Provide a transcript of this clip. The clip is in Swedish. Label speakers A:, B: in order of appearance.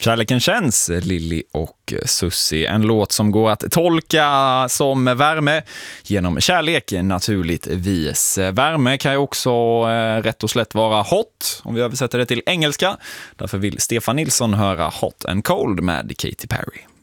A: Kärleken känns, Lily och Susie. En låt som går att tolka som värme genom kärlek naturligtvis. Värme kan ju också rätt och slätt vara hot om vi översätter det till engelska. Därför vill Stefan Nilsson höra Hot and Cold med Katy Perry.